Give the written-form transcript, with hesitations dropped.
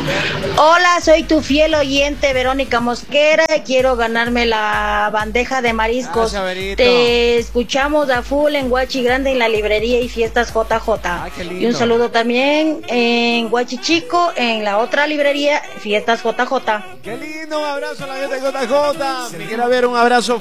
Hola, soy tu fiel oyente Verónica Mosquera y quiero ganarme la bandeja de mariscos. Te escuchamos a full en Guachi Grande, en la librería y fiestas JJ. Y un saludo también en Guachi Chico, en la otra librería, fiestas JJ. Qué lindo, un abrazo a la gente de JJ. Me quiero ver un abrazo